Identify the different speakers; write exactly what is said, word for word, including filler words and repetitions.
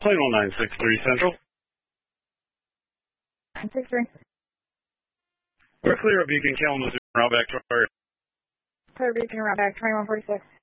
Speaker 1: Plane one nine six three Central.
Speaker 2: nine six three.
Speaker 1: We're clear of Beacon, Kalamazoo, route back to our...
Speaker 2: Clear Beacon, route back, twenty-one forty-six.